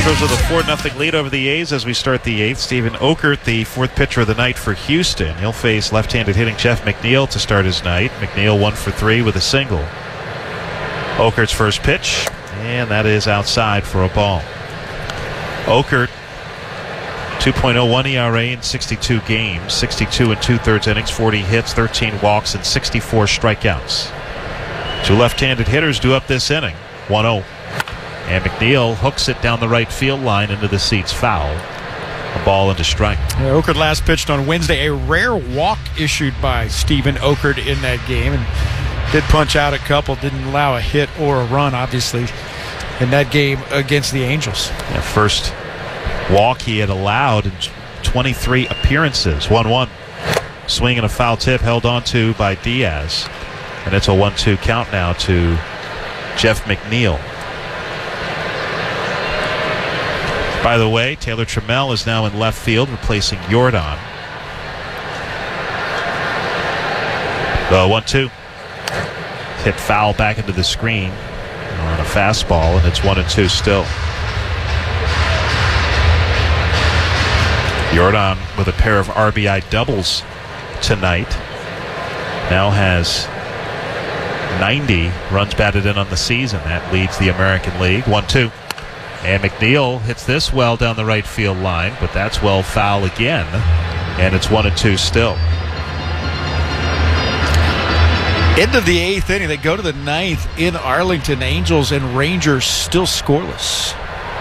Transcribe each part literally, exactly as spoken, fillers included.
Astros with a four nothing lead over the A's as we start the eighth. Stephen Okert, the fourth pitcher of the night for Houston. He'll face left-handed hitting Jeff McNeil to start his night. McNeil one for three with a single. Okert's first pitch, and that is outside for a ball. Okert, two point oh one E R A in sixty-two games, sixty-two and two-thirds innings, forty hits, thirteen walks, and sixty-four strikeouts. Two left-handed hitters due up this inning, one oh. And McNeil hooks it down the right field line into the seats foul. A ball into strike. Yeah, Okert last pitched on Wednesday. A rare walk issued by Stephen Okert in that game, and did punch out a couple. Didn't allow a hit or a run, obviously, in that game against the Angels. Yeah, first walk he had allowed in twenty-three appearances. one one. Swing and a foul tip held on to by Diaz. And it's a one two count now to Jeff McNeil. By the way, Taylor Trammell is now in left field, replacing Jordan. The one two. Hit foul back into the screen on a fastball, and it's one and two still. Jordan with a pair of R B I doubles tonight. Now has ninety runs batted in on the season. That leads the American League. one two. And McNeil hits this well down the right field line, but that's well foul again. And it's one and two still. End of the eighth inning. They go to the ninth in Arlington. Angels and Rangers still scoreless.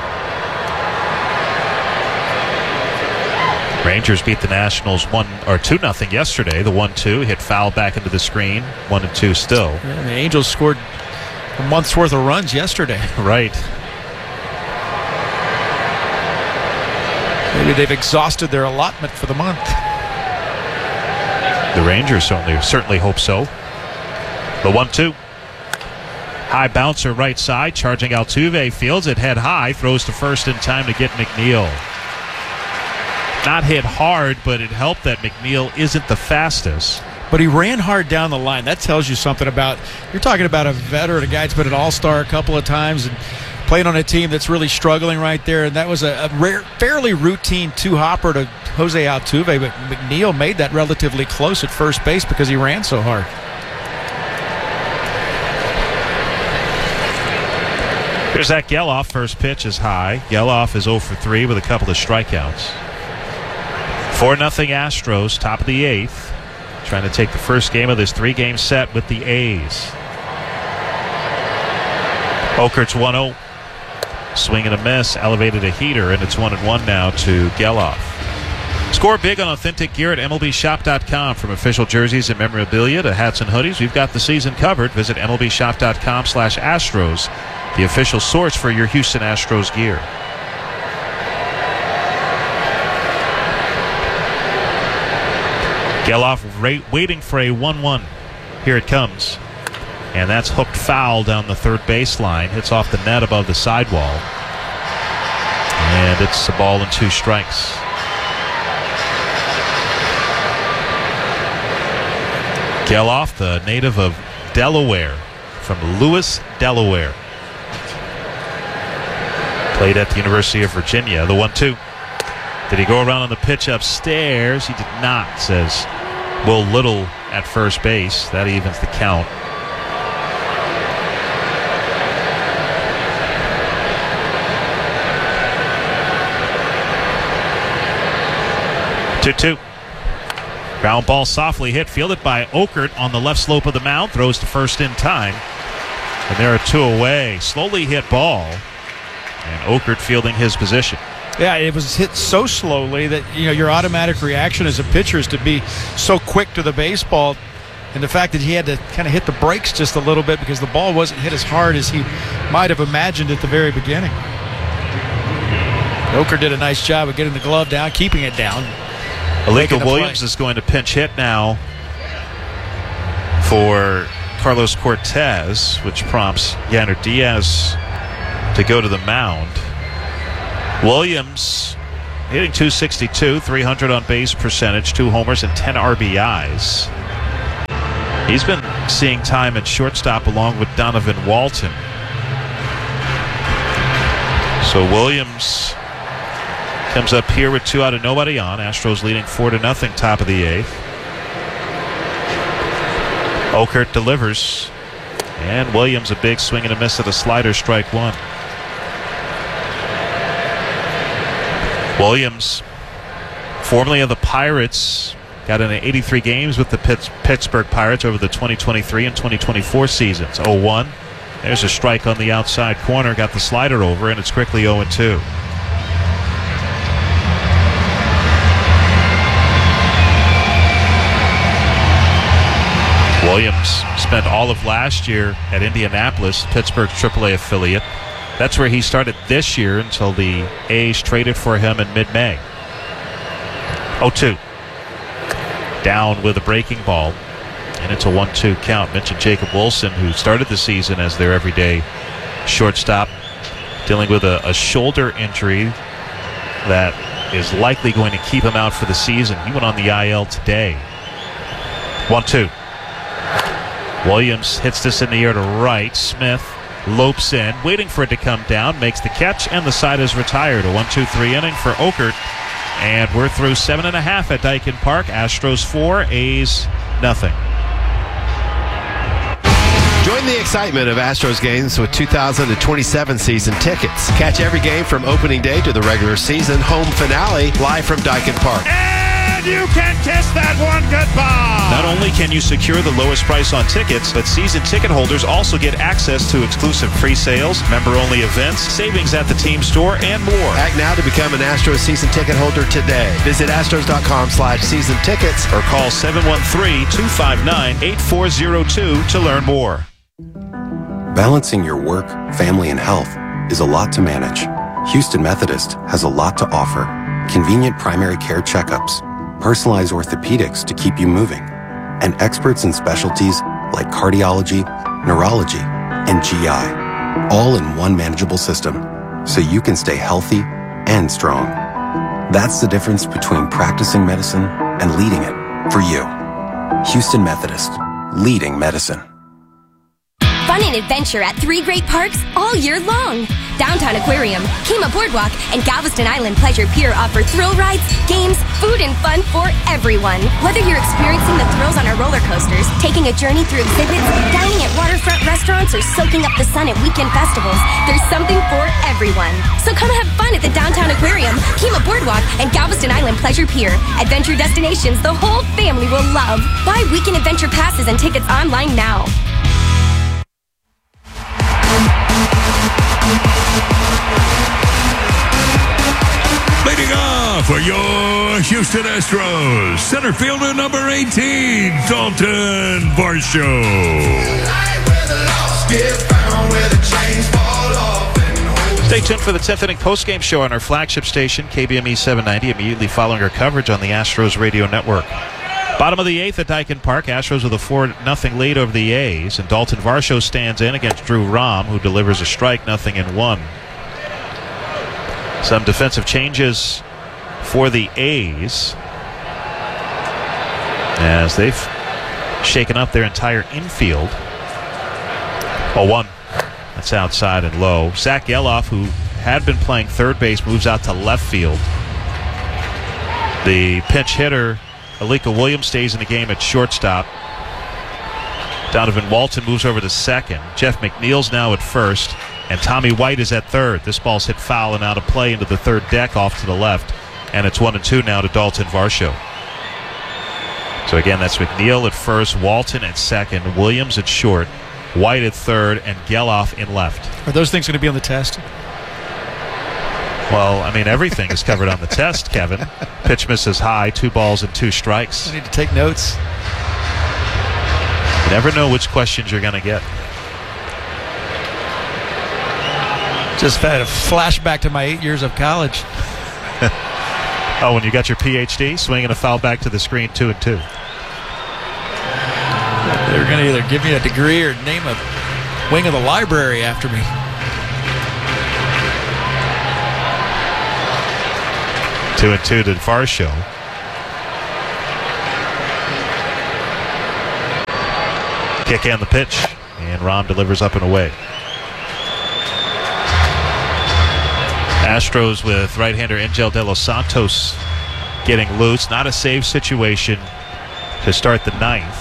Rangers beat the Nationals one or two nothing yesterday. The one two hit foul back into the screen. One and two still. Yeah, the Angels scored a month's worth of runs yesterday. Right. Maybe they've exhausted their allotment for the month. The Rangers certainly certainly hope so. The one two. High bouncer right side, charging Altuve, fields it head high, throws to first in time to get McNeil. Not hit hard, but it helped that McNeil isn't the fastest. But he ran hard down the line. That tells you something about, you're talking about a veteran, a guy that's been an all-star a couple of times and playing on a team that's really struggling right there. And that was a, a rare, fairly routine two-hopper to Jose Altuve, but McNeil made that relatively close at first base because he ran so hard. Here's Zach Geloff. First pitch is high. Geloff is oh for three with a couple of strikeouts. four nothing Astros, top of the eighth. Trying to take the first game of this three-game set with the A's. Okert's one oh. Swing and a miss, elevated a heater, and it's one and one now to Geloff. Score big on authentic gear at M L B shop dot com. From official jerseys and memorabilia to hats and hoodies, we've got the season covered. Visit M L B shop dot com slash Astros, the official source for your Houston Astros gear. Geloff waiting for a one one. Here it comes. And that's hooked foul down the third baseline. Hits off the net above the sidewall. And it's a ball and two strikes. Geloff, the native of Delaware, from Lewis, Delaware. Played at the University of Virginia. The one two. Did he go around on the pitch upstairs? He did not, says Will Little at first base. That evens the count. two two. Ground ball softly hit, fielded by Okert on the left slope of the mound. Throws to first in time. And there are two away. Slowly hit ball. And Okert fielding his position. Yeah, it was hit so slowly that, you know, your automatic reaction as a pitcher is to be so quick to the baseball. And the fact that he had to kind of hit the brakes just a little bit because the ball wasn't hit as hard as he might have imagined at the very beginning. Okert did a nice job of getting the glove down, keeping it down. Alika Williams is going to pinch hit now for Carlos Cortez, which prompts Yander Diaz to go to the mound. Williams hitting two sixty-two, three hundred on base percentage, two homers and ten R B Is. He's been seeing time at shortstop along with Donovan Walton. So Williams comes up here with two out of nobody on. Astros leading four to nothing, top of the eighth. Okert delivers, and Williams a big swing and a miss at a slider, strike one. Williams, formerly of the Pirates, got into eighty-three games with the Pitts, Pittsburgh Pirates over the twenty twenty-three and twenty twenty-four seasons. oh one. There's a strike on the outside corner, got the slider over, and it's quickly oh two. Williams spent all of last year at Indianapolis, Pittsburgh's triple A affiliate. That's where he started this year until the A's traded for him in mid-May. oh two. Down with a breaking ball, and it's a one two count. Mentioned Jacob Wilson, who started the season as their everyday shortstop, dealing with a, a shoulder injury that is likely going to keep him out for the season. He went on the I L today. one two. Williams hits this in the air to right. Smith lopes in, waiting for it to come down, makes the catch, and the side is retired. A one two three inning for Okert. And we're through seven and a half at Daikin Park. Astros four, A's nothing. Join the excitement of Astros games with two thousand twenty-seven season tickets. Catch every game from opening day to the regular season home finale live from Daikin Park. And you can kiss that one goodbye. Not only can you secure the lowest price on tickets, but season ticket holders also get access to exclusive pre-sales, member-only events, savings at the team store, and more. Act now to become an Astros season ticket holder today. Visit astros.com slash season tickets or call seven one three, two five nine, eight four zero two to learn more. Balancing your work, family, and health is a lot to manage. Houston Methodist has a lot to offer. Convenient primary care checkups, personalized orthopedics to keep you moving, and experts in specialties like cardiology, neurology, and G I, all in one manageable system, so you can stay healthy and strong. That's the difference between practicing medicine and leading it for you. Houston Methodist, leading medicine. Fun and adventure at three great parks all year long. Downtown Aquarium, Kemah Boardwalk, and Galveston Island Pleasure Pier offer thrill rides, games, food, and fun for everyone. Whether you're experiencing the thrills on our roller coasters, taking a journey through exhibits, dining at waterfront restaurants, or soaking up the sun at weekend festivals, there's something for everyone. So come have fun at the Downtown Aquarium, Kemah Boardwalk, and Galveston Island Pleasure Pier. Adventure destinations the whole family will love. Buy weekend adventure passes and tickets online now. Leading off for your Houston Astros, center fielder number eighteen, Dalton Varsho. Stay tuned for the tenth inning postgame show on our flagship station, K B M E seven ninety, immediately following our coverage on the Astros radio network. Bottom of the eighth at Daikin Park, Astros with a four nothing lead over the A's, and Dalton Varsho stands in against Drew Rom, who delivers a strike, nothing and one. Some defensive changes for the A's as they've shaken up their entire infield. oh one. That's outside and low. Zach Geloff, who had been playing third base, moves out to left field. The pinch hitter, Alika Williams, stays in the game at shortstop. Donovan Walton moves over to second. Jeff McNeil's now at first. And Tommy White is at third. This ball's hit foul and out of play into the third deck off to the left. And it's one and two now to Dalton Varsho. So again, that's McNeil at first, Walton at second, Williams at short, White at third, and Geloff in left. Are those things going to be on the test? Well, I mean, everything is covered on the test, Kevin. Pitch misses high, two balls and two strikes. I need to take notes. You never know which questions you're going to get. Just had a flashback to my eight years of college. Oh, when you got your P H D, swinging a foul back to the screen, two and two. They're going to either give me a degree or name a wing of the library after me. Two and two to Varsho. Kick and the pitch, and Rom delivers up and away. Astros with right-hander Angel De Los Santos getting loose. Not a save situation to start the ninth.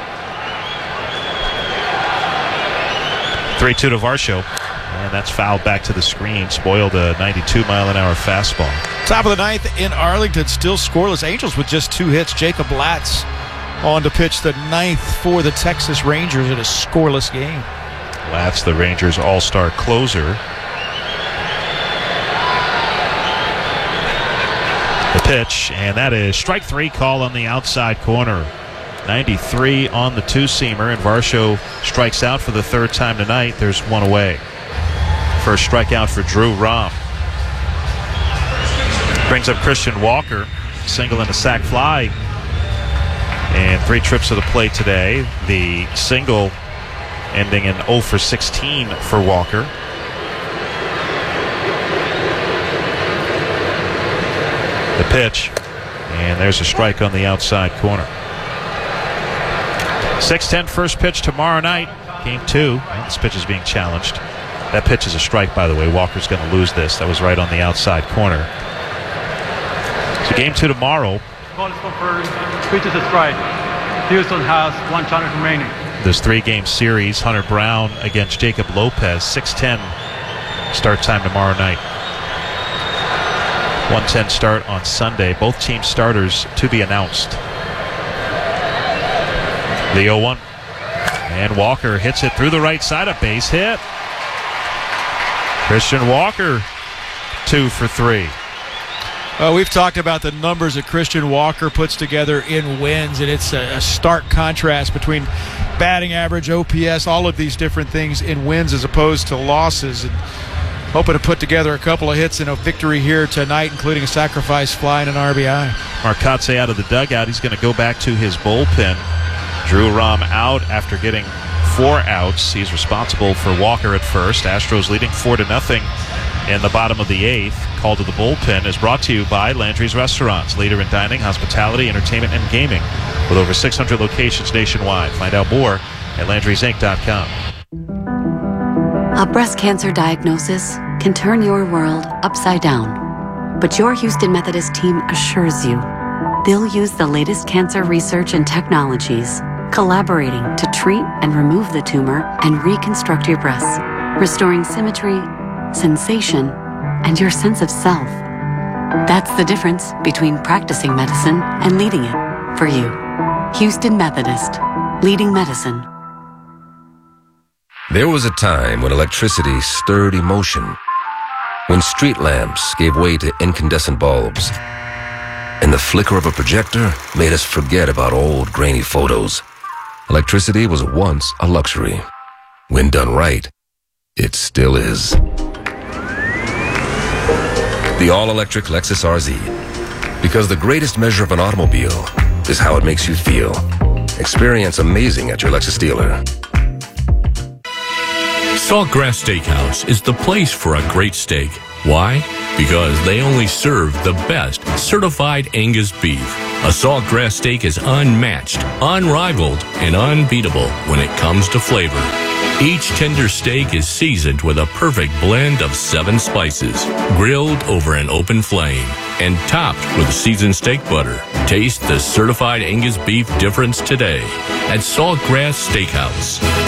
three two to Varsho. And that's fouled back to the screen. Spoiled a ninety-two mile an hour fastball. Top of the ninth in Arlington, still scoreless. Angels with just two hits. Jacob Latz on to pitch the ninth for the Texas Rangers in a scoreless game. Latz, the Rangers all-star closer. The pitch, and that is strike three, call on the outside corner. ninety-three on the two-seamer, and Varsho strikes out for the third time tonight. There's one away. First strikeout for Drew Rom. Brings up Christian Walker, single and a sac fly. And three trips to the plate today. The single ending in oh for sixteen for Walker. The pitch, and there's a strike on the outside corner. six ten first pitch tomorrow night, game two. Well, this pitch is being challenged. That pitch is a strike, by the way. Walker's going to lose this. That was right on the outside corner. So game two tomorrow. Call is confirmed. Pitch is a strike. Houston has one chance remaining. This three-game series, Hunter Brown against Jacob Lopez. six ten start time tomorrow night. one ten start on Sunday. Both team starters to be announced. The oh one. And Walker hits it through the right side. A base hit. Christian Walker, two for three. Uh, we've talked about the numbers that Christian Walker puts together in wins, and it's a, a stark contrast between batting average, O P S, all of these different things in wins as opposed to losses. And hoping to put together a couple of hits in a victory here tonight, including a sacrifice fly and an R B I. Marcotte out of the dugout. He's going to go back to his bullpen. Drew Rom out after getting four outs. He's responsible for Walker at first. Astros leading four to nothing in the bottom of the eighth. Call to the bullpen is brought to you by Landry's Restaurants, leader in dining, hospitality, entertainment, and gaming, with over six hundred locations nationwide. Find out more at landrys inc dot com. A breast cancer diagnosis can turn your world upside down, but your Houston Methodist team assures you they'll use the latest cancer research and technologies, collaborating to treat and remove the tumor and reconstruct your breasts, restoring symmetry, sensation, and your sense of self. That's the difference between practicing medicine and leading it for you. Houston Methodist, leading medicine. There was a time when electricity stirred emotion, when street lamps gave way to incandescent bulbs, and the flicker of a projector made us forget about old grainy photos. Electricity was once a luxury. When done right, it still is. The all-electric Lexus R Z. Because the greatest measure of an automobile is how it makes you feel. Experience amazing at your Lexus dealer. Saltgrass Steakhouse is the place for a great steak. Why? Because they only serve the best certified Angus beef. A Saltgrass steak is unmatched, unrivaled, and unbeatable when it comes to flavor. Each tender steak is seasoned with a perfect blend of seven spices, grilled over an open flame, and topped with seasoned steak butter. Taste the certified Angus beef difference today at Saltgrass Steakhouse.